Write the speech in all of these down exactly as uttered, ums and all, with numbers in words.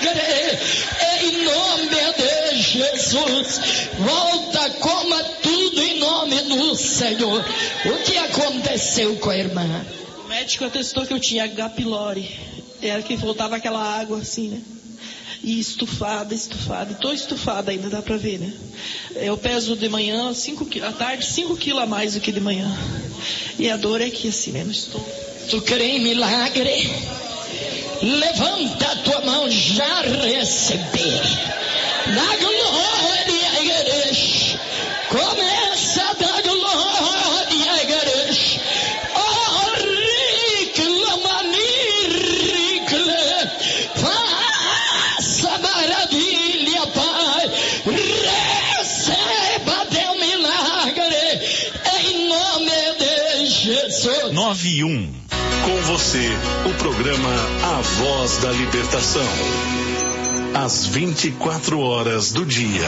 milagre, em nome de Jesus. Volta, coma tudo em nome do Senhor. O que aconteceu com a irmã? O médico atestou que eu tinha H. pylori. Era que voltava aquela água assim, né? E estufada, estufada. E tô estufada ainda, dá pra ver, né? Eu peso de manhã, cinco quilos, à tarde, cinco quilos a mais do que de manhã. E a dor é aqui assim, né? Não estou. Tu crê em milagre? Levanta a tua mão, já receber. Na glória, igreja. Começa a dar glória, igreja. Oh, ricla, maniricla. Faça maravilha, Pai. Receba teu milagre. Em nome de Jesus. nove e um. Com você, o programa A Voz da Libertação. Às vinte e quatro horas do dia.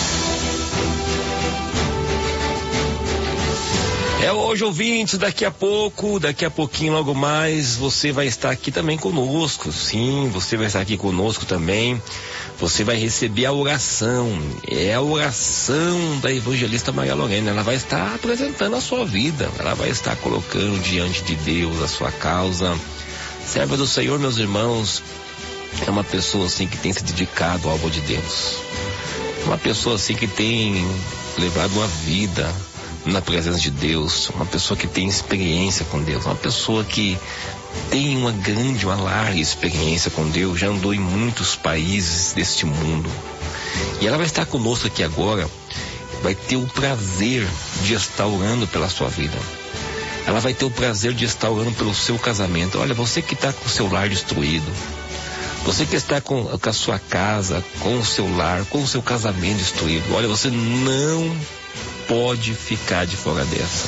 É hoje, ouvintes, daqui a pouco, daqui a pouquinho, logo mais, você vai estar aqui também conosco. Sim, você vai estar aqui conosco também. Você vai receber a oração. É a oração da evangelista Maria Lorena. Ela vai estar apresentando a sua vida. Ela vai estar colocando diante de Deus a sua causa. Serva do Senhor, meus irmãos, é uma pessoa assim que tem se dedicado ao amor de Deus. Uma pessoa assim que tem levado uma vida na presença de Deus. Uma pessoa que tem experiência com Deus. Uma pessoa que tem uma grande, uma larga experiência com Deus, já andou em muitos países deste mundo. E ela vai estar conosco aqui agora, vai ter o prazer de estar orando pela sua vida. Ela vai ter o prazer de estar orando pelo seu casamento. Olha, você que está com o seu lar destruído, você que está com, com a sua casa, com o seu lar, com o seu casamento destruído, olha, você não pode ficar de fora dessa.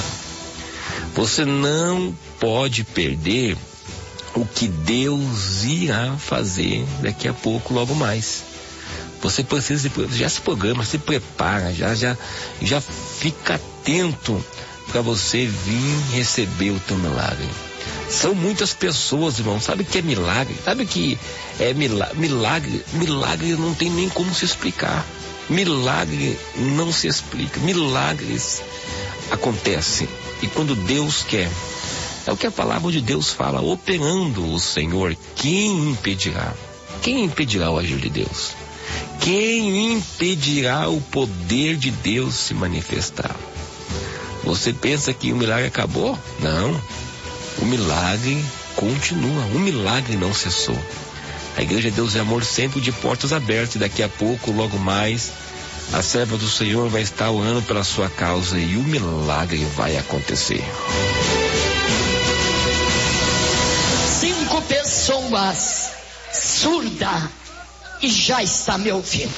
Você não pode perder o que Deus irá fazer daqui a pouco, logo mais. Você precisa, já se programa, se prepara, já, já, já fica atento para você vir receber o teu milagre. São muitas pessoas, irmão, sabe o que é milagre? Sabe o que é milagre? Milagre, milagre não tem nem como se explicar. Milagre não se explica. Milagres acontecem. E quando Deus quer, é o que a palavra de Deus fala, operando o Senhor, quem impedirá? Quem impedirá o agir de Deus? Quem impedirá o poder de Deus se manifestar? Você pensa que o milagre acabou? Não. O milagre continua. O milagre não cessou. A Igreja Deus e Amor sempre de portas abertas. E daqui a pouco, logo mais, a serva do Senhor vai estar orando pela sua causa e o milagre vai acontecer. Cinco pessoas surdas e já está me ouvindo.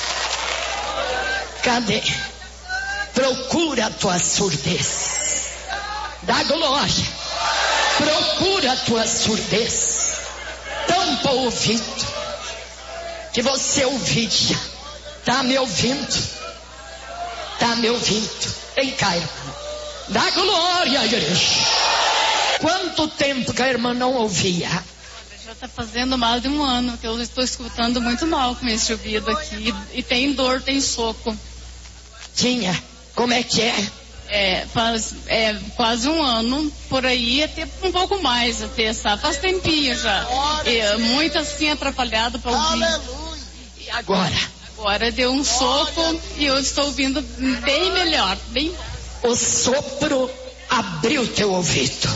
Cadê? Procura a tua surdez. Dá glória. Procura a tua surdez. Tampa o ouvido. Que você ouviria. Tá me ouvindo? Tá me ouvindo? Vem cá, irmã. Dá glória, igreja. Quanto tempo que a irmã não ouvia? Já está fazendo mais de um ano que eu estou escutando muito mal com esse ouvido aqui. E tem dor, tem soco. Tinha? Como é que é? É, faz é, quase um ano, por aí, até um pouco mais, até, sabe? Faz tempinho já. É, muito assim atrapalhado para ouvir. Aleluia. E agora? Agora deu um soco e eu estou ouvindo bem melhor. Bem... O sopro abriu teu ouvido.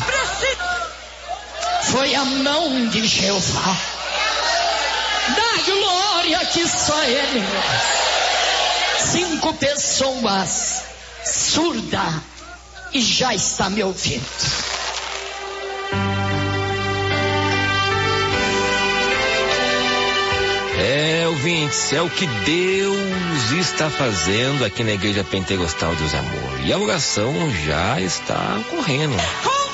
Foi a mão de Jeová. Dá glória que só Ele. Cinco pessoas surdas e já está me ouvindo. É, ouvintes, é o que Deus está fazendo aqui na Igreja Pentecostal Deus Amor. E a oração já está ocorrendo.